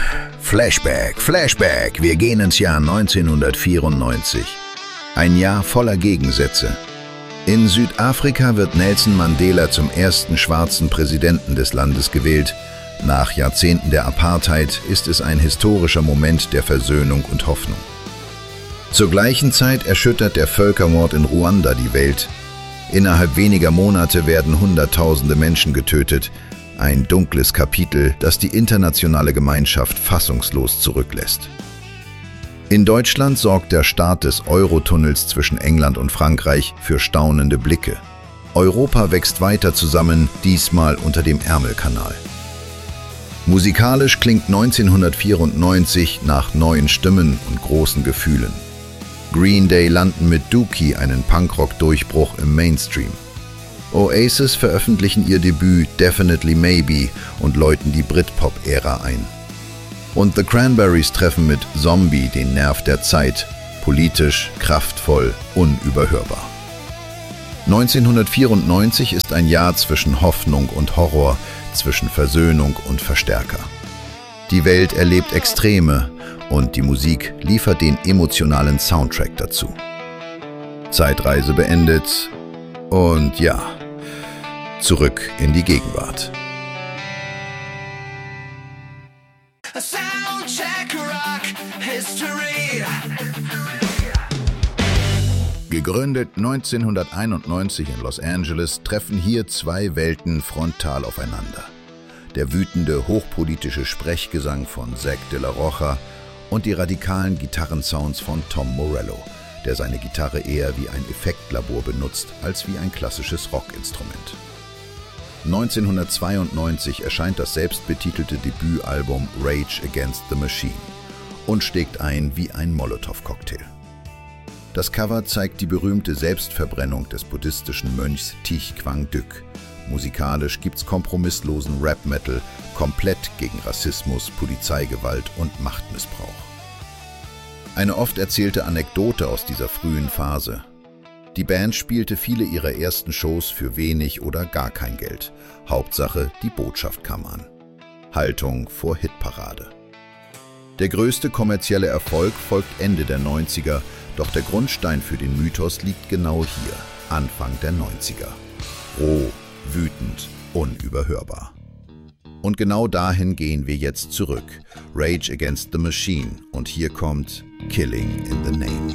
Flashback, wir gehen ins Jahr 1994. Ein Jahr voller Gegensätze. In Südafrika wird Nelson Mandela zum ersten schwarzen Präsidenten des Landes gewählt. Nach Jahrzehnten der Apartheid ist es ein historischer Moment der Versöhnung und Hoffnung. Zur gleichen Zeit erschüttert der Völkermord in Ruanda die Welt. Innerhalb weniger Monate werden Hunderttausende Menschen getötet. Ein dunkles Kapitel, das die internationale Gemeinschaft fassungslos zurücklässt. In Deutschland sorgt der Start des Eurotunnels zwischen England und Frankreich für staunende Blicke. Europa wächst weiter zusammen, diesmal unter dem Ärmelkanal. Musikalisch klingt 1994 nach neuen Stimmen und großen Gefühlen. Green Day landen mit Dookie einen Punkrock-Durchbruch im Mainstream. Oasis veröffentlichen ihr Debüt Definitely Maybe und läuten die Britpop-Ära ein. Und The Cranberries treffen mit Zombie den Nerv der Zeit, politisch, kraftvoll, unüberhörbar. 1994 ist ein Jahr zwischen Hoffnung und Horror, zwischen Versöhnung und Verstärker. Die Welt erlebt Extreme und die Musik liefert den emotionalen Soundtrack dazu. Zeitreise beendet und ja, zurück in die Gegenwart. Gegründet 1991 in Los Angeles, treffen hier zwei Welten frontal aufeinander. Der wütende, hochpolitische Sprechgesang von Zack de la Rocha und die radikalen Gitarrensounds von Tom Morello, der seine Gitarre eher wie ein Effektlabor benutzt, als wie ein klassisches Rockinstrument. 1992 erscheint das selbstbetitelte Debütalbum Rage Against the Machine und schlägt ein wie ein Molotow-Cocktail. Das Cover zeigt die berühmte Selbstverbrennung des buddhistischen Mönchs Thich Quang Duc. Musikalisch gibt's kompromisslosen Rap-Metal, komplett gegen Rassismus, Polizeigewalt und Machtmissbrauch. Eine oft erzählte Anekdote aus dieser frühen Phase. Die Band spielte viele ihrer ersten Shows für wenig oder gar kein Geld. Hauptsache, die Botschaft kam an. Haltung vor Hitparade. Der größte kommerzielle Erfolg folgt Ende der 90er, doch der Grundstein für den Mythos liegt genau hier, Anfang der 90er. Roh, wütend, unüberhörbar. Und genau dahin gehen wir jetzt zurück. Rage Against the Machine und hier kommt Killing in the Name.